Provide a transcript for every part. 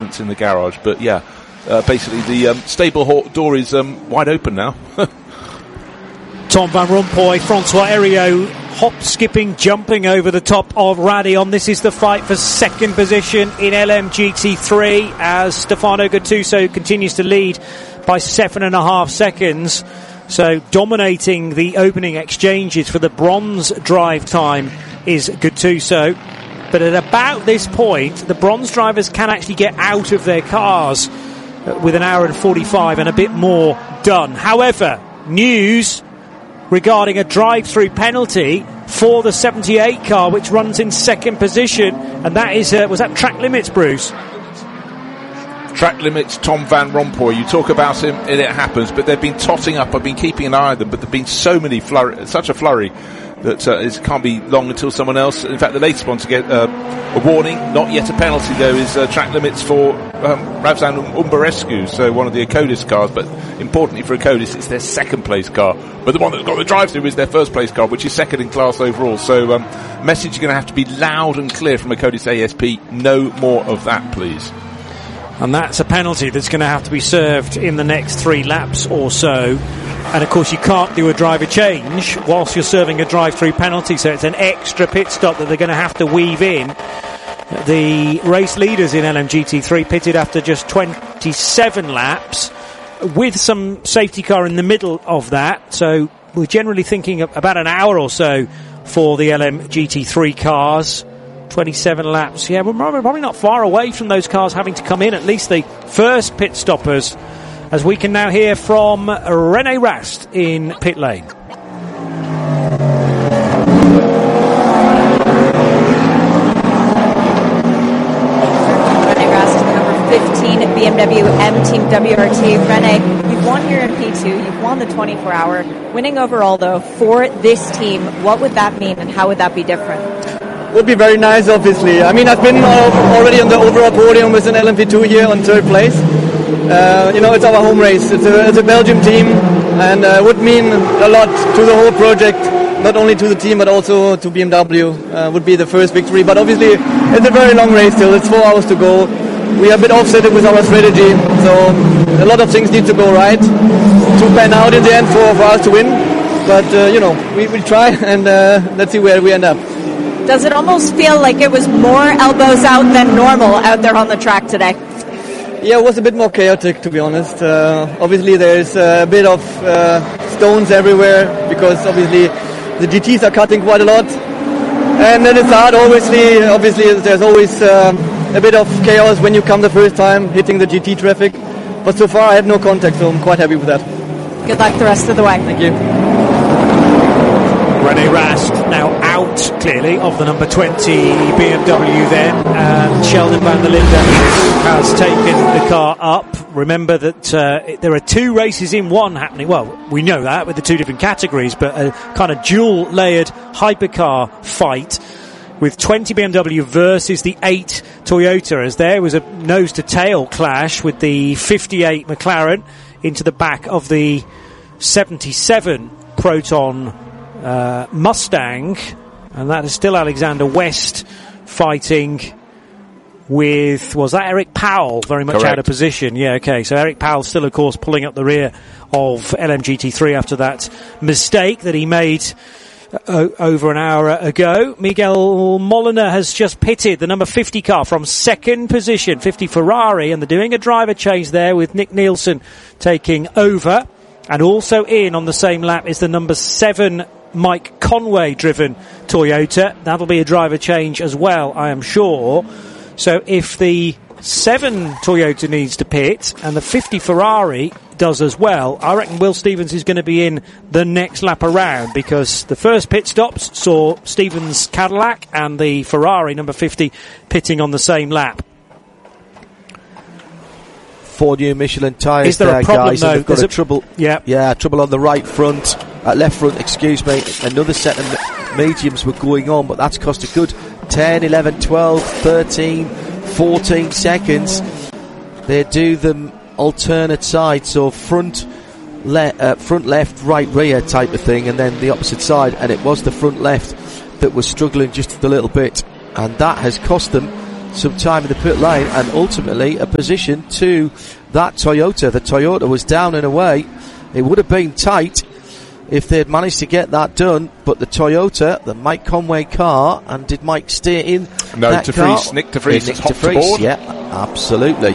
maintenance in the garage. But yeah, basically the stable door is wide open now. Tom Van Rompuy, Francois Heriot, skipping, jumping over the top of Raidillon. This is the fight for second position in LMGT3 as Stefano Gattuso continues to lead by 7.5 seconds. So dominating the opening exchanges for the bronze drive time is Gattuso. But at about this point, the bronze drivers can actually get out of their cars with an hour and 45 and a bit more done. However, news regarding a drive-through penalty for the 78 car, which runs in second position, and that is was that track limits, Bruce? Track limits, Tom Van Rompuy. You talk about him, and it happens, but they've been totting up. I've been keeping an eye on them, but there've been such a flurry that it can't be long until someone else. In fact, the latest one to get a warning, not yet a penalty though, is track limits for Ravzan Umberescu, so one of the Acodis cars, but importantly for Acodis, it's their second place car. But the one that's got the drive-through is their first place car, which is second in class overall. So message is going to have to be loud and clear from Acodis ASP. No more of that, please. And that's a penalty that's going to have to be served in the next 3 laps or so. And of course you can't do a driver change whilst you're serving a drive-through penalty, so it's an extra pit stop that they're going to have to weave in. The race leaders in LMGT3 pitted after just 27 laps with some safety car in the middle of that, so we're generally thinking about an hour or so for the LMGT3 cars. 27 laps, yeah, we're probably not far away from those cars having to come in, at least the first pit stoppers, as we can now hear from René Rast in pit lane. René Rast, number 15 at BMW M Team WRT. René, you've won here in P2, you've won the 24-hour. Winning overall, though, for this team, what would that mean and how would that be different? Would be very nice, obviously. I mean, I've been already on the overall podium with an LMP2 here on 3rd place. It's our home race. It's a Belgium team, and would mean a lot to the whole project, not only to the team but also to BMW. Would be the first victory, but obviously it's a very long race still. It's 4 hours to go. We are a bit offset with our strategy, so a lot of things need to go right to pan out in the end for us to win. But we try, and let's see where we end up. Does it almost feel like it was more elbows out than normal out there on the track today? Yeah, it was a bit more chaotic, to be honest. Obviously, there's a bit of stones everywhere because obviously the GTs are cutting quite a lot. And then it's hard, obviously there's always a bit of chaos when you come the first time hitting the GT traffic. But so far I had no contact, so I'm quite happy with that. Good luck the rest of the way. Thank you. René Rast now out, clearly, of the number 20 BMW then, and Sheldon van der Linden has taken the car up. Remember that there are 2 races in one happening. Well, we know that with the 2 different categories, but a kind of dual-layered hypercar fight with 20 BMW versus the 8 Toyota, as there was a nose-to-tail clash with the 58 McLaren into the back of the 77 Proton Mustang, and that is still Alexander West fighting with, was that Eric Powell, very much Correct. Out of position. Yeah, okay, so Eric Powell still of course pulling up the rear of LMGT3 after that mistake that he made over an hour ago. Miguel Molina has just pitted the number 50 car from second position, 50 Ferrari, and they're doing a driver change there with Nick Nielsen taking over. And also in on the same lap is the number 7 Mike Conway driven Toyota. That'll be a driver change as well, I am sure. So if the 7 Toyota needs to pit and the 50 Ferrari does as well, I reckon Will Stevens is going to be in the next lap around, because the first pit stops saw Stevens' Cadillac and the Ferrari number 50 pitting on the same lap. 4 new Michelin tyres. Is there a problem, guys, though? They've got trouble. Yeah, trouble on the right front, left front. Excuse me. Another set of mediums were going on, but that's cost a good 10, 11, 12, 13, 14 seconds. They do them alternate sides, so front left, right rear type of thing, and then the opposite side. And it was the front left that was struggling just a little bit, and that has cost them some time in the pit lane and ultimately a position to that Toyota. The Toyota was down and away. It would have been tight if they had managed to get that done, but the Toyota, the Mike Conway car, and did Mike stay in No, De Vries, Nick De Vries is hopped aboard. Yeah, absolutely.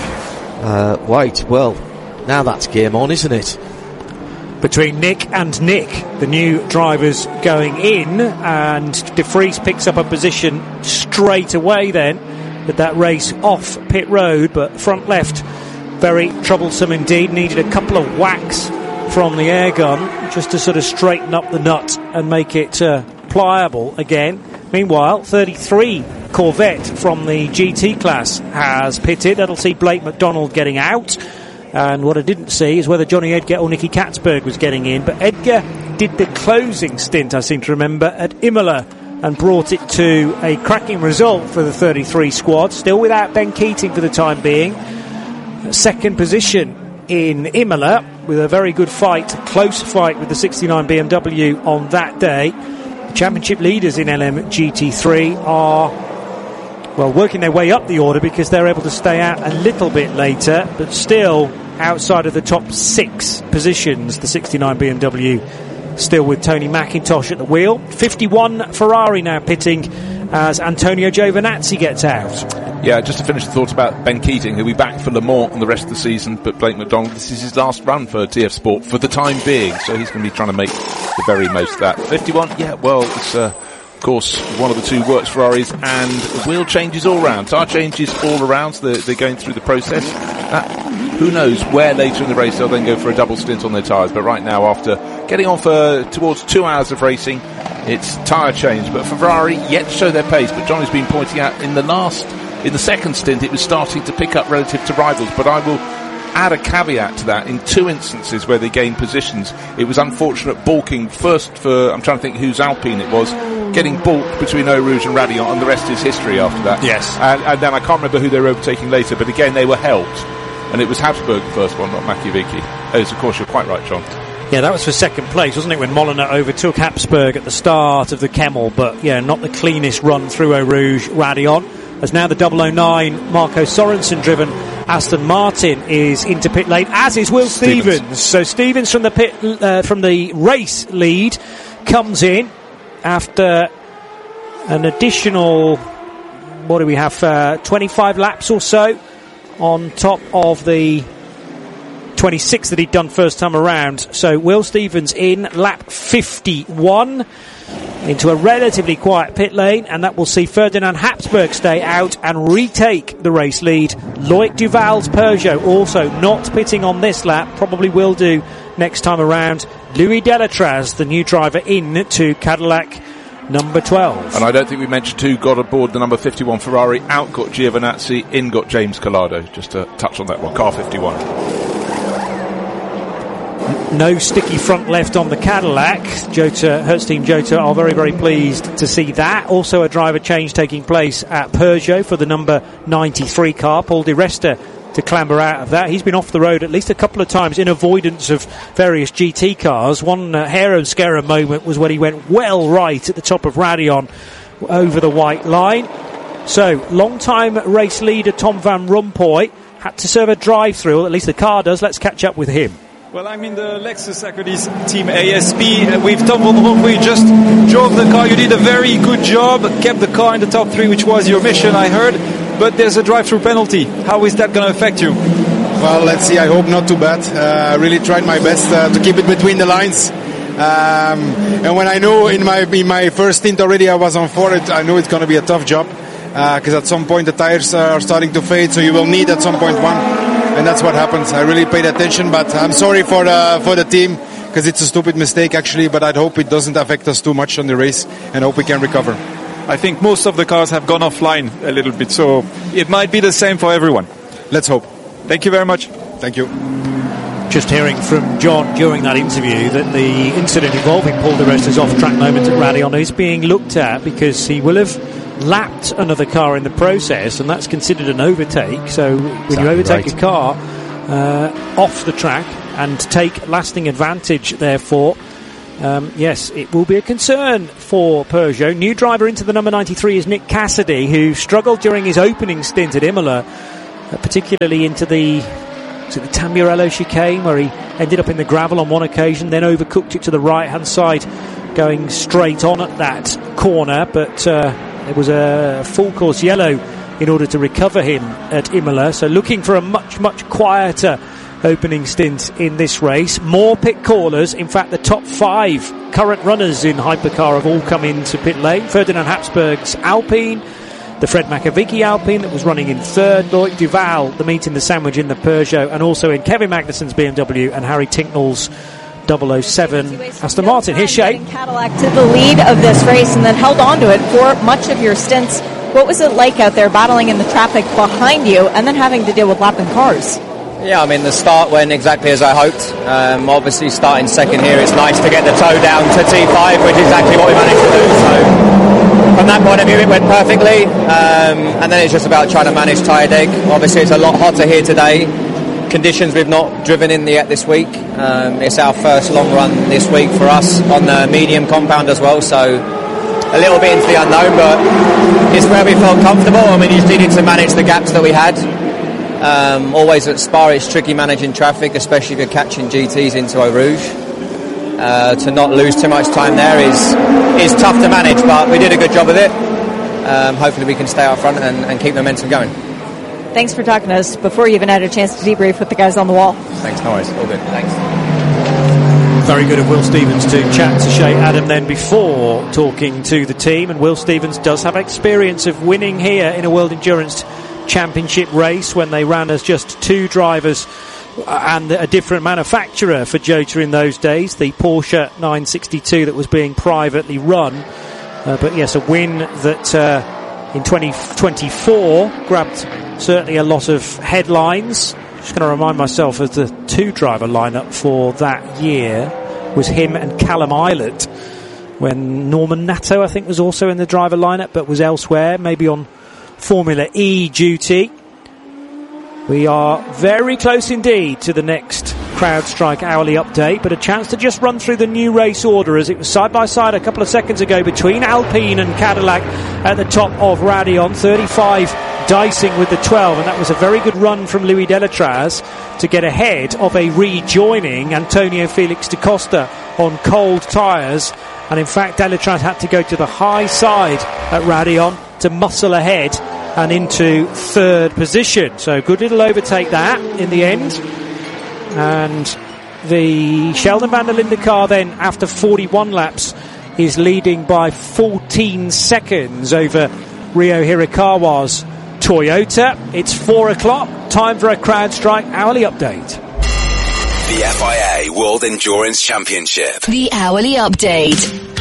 Right, well, now that's game on, isn't it? Between Nick and Nick, the new drivers going in, and De Vries picks up a position straight away then with that race off pit road, but front left, very troublesome indeed. Needed a couple of whacks from the air gun just to sort of straighten up the nut and make it pliable again. Meanwhile, 33 Corvette from the GT class has pitted. That'll see Blake McDonald getting out. And what I didn't see is whether Johnny Edgar or Nicky Katzberg was getting in. But Edgar did the closing stint, I seem to remember, at Imola and brought it to a cracking result for the 33 squad. Still without Ben Keating for the time being. Second position in Imola with a very good fight, close fight with the 69 BMW on that day. The championship leaders in LMGT3 are working their way up the order because they're able to stay out a little bit later, but still outside of the top 6 positions. The 69 BMW still with Tony McIntosh at the wheel. 51 Ferrari now pitting as Antonio Giovinazzi gets out. Yeah, just to finish the thought about Ben Keating, he'll be back for Le Mans on the rest of the season, but Blake McDonald, this is his last run for TF Sport for the time being, so he's going to be trying to make the very most of that. 51, yeah, well, it's of course one of the two works Ferraris, and wheel changes all round, tyre changes all around, so they're going through the process. Who knows where later in the race they'll then go for a double stint on their tyres, but right now, after getting on for towards 2 hours of racing, it's tyre change. But for Ferrari, yet to show their pace, but Johnny's been pointing out in the second stint it was starting to pick up relative to rivals, but I will add a caveat to that. In 2 instances where they gained positions, it was unfortunate balking first for, I'm trying to think whose Alpine it was, getting balked between Eau Rouge and Radeon, and the rest is history after that. Yes. And then I can't remember who they were overtaking later, but again they were helped, and it was Habsburg the first one, not Machiavicki. Of course, you're quite right, John. Yeah, that was for second place, wasn't it, when Molina overtook Habsburg at the start of the Kemmel, but yeah, not the cleanest run through Eau Rouge Radeon. As now the 009 Marco Sorensen driven Aston Martin is into pit lane, as is Will Stevens. So Stevens from the race lead comes in after an additional, what do we have, 25 laps or so on top of the 26 that he'd done first time around. So Will Stevens in lap 51 into a relatively quiet pit lane, and that will see Ferdinand Habsburg stay out and retake the race lead. Loic Duval's Peugeot also not pitting on this lap, probably will do next time around. Louis Delatraz, the new driver, in to Cadillac number 12. And I don't think we mentioned who got aboard the number 51 Ferrari. Out got Giovinazzi, in got James Collado. Just to touch on that one, car 51. No sticky front left on the Cadillac. Hertz Team Jota are very, very pleased to see that. Also a driver change taking place at Peugeot for the number 93 car. Paul Di Resta to clamber out of that. He's been off the road at least a couple of times in avoidance of various GT cars. One hair and scare moment was when he went well right at the top of Radeon over the white line. So, long-time race leader Tom Van Rompuy had to serve a drive-through, or at least the car does. Let's catch up with him. Well, I'm in the Lexus Academy Team ASP with Tom Van Rompuy. Just drove the car. You did a very good job, kept the car in the top 3, which was your mission, I heard. But there's a drive-through penalty. How is that going to affect you? Well, let's see. I hope not too bad. I really tried my best to keep it between the lines. And when I know in my first stint already I was on for it, I know it's going to be a tough job. Because at some point the tires are starting to fade, so you will need at some point one. And that's what happens. I really paid attention, but I'm sorry for the team, because it's a stupid mistake actually, but I'd hope it doesn't affect us too much on the race, and hope we can recover. I think most of the cars have gone offline a little bit, so it might be the same for everyone. Let's hope. Thank you very much. Thank you. Just hearing from John during that interview that the incident involving Paul Di Resta's off-track moment at Radeon is being looked at because he will have lapped another car in the process, and that's considered an overtake. So when you overtake a car off the track and take lasting advantage, therefore, yes, it will be a concern for Peugeot. New driver into the number 93 is Nick Cassidy, who struggled during his opening stint at Imola, particularly into the Tamburello chicane, where he ended up in the gravel on one occasion, then overcooked it to the right-hand side, going straight on at that corner, but it was a full course yellow in order to recover him at Imola. So looking for a much, much quieter opening stint in this race. More pit callers. In fact, the top 5 current runners in Hypercar have all come into pit lane. Ferdinand Habsburg's Alpine, the Fred McAvicky Alpine that was running in third, Loic Duval, the meat in the sandwich in the Peugeot, and also in Kevin Magnussen's BMW and Harry Tinknell's 007 Aston Martin. Here's Shay. Cadillac to the lead of this race and then held on to it for much of your stints. What was it like out there battling in the traffic behind you and then having to deal with lapping cars? Yeah, I mean, the start went exactly as I hoped. Obviously, starting second here, it's nice to get the toe down to T5, which is exactly what we managed to do. So, from that point of view, it went perfectly. And then it's just about trying to manage tyre deck. Obviously, it's a lot hotter here today. Conditions we've not driven in yet this week. It's our first long run this week for us on the medium compound as well. So, a little bit into the unknown, but it's where we felt comfortable. I mean, you just needed to manage the gaps that we had. Always at Spa, it's tricky managing traffic, especially if you're catching GTs into Eau Rouge. To not lose too much time there is tough to manage, but we did a good job of it. Hopefully we can stay out front and keep momentum going. Thanks for talking to us before you even had a chance to debrief with the guys on the wall. Thanks, no worries. All good. Thanks. Very good of Will Stevens to chat to Shea Adam then before talking to the team. And Will Stevens does have experience of winning here in a World Endurance Championship race when they ran as just 2 drivers and a different manufacturer for Jota in those days, the Porsche 962 that was being privately run. But yes, a win that in 2024 grabbed certainly a lot of headlines. Just going to remind myself of the 2-driver lineup for that year was him and Callum Eilert, when Norman Nato, I think, was also in the driver lineup but was elsewhere, maybe on Formula E duty. We are very close indeed to the next CrowdStrike hourly update, but a chance to just run through the new race order, as it was side by side a couple of seconds ago between Alpine and Cadillac at the top of Raidillon. 35 dicing with the 12, and that was a very good run from Louis Delatraz to get ahead of a rejoining Antonio Felix da Costa on cold tyres. And in fact, Delatraz had to go to the high side at Raidillon to muscle ahead and into third position. So good little overtake that in the end. And the Sheldon van der Linde car then, after 41 laps, is leading by 14 seconds over Ryo Hirakawa's Toyota. It's 4 o'clock, time for a CrowdStrike hourly update. The FIA World Endurance Championship. The hourly update.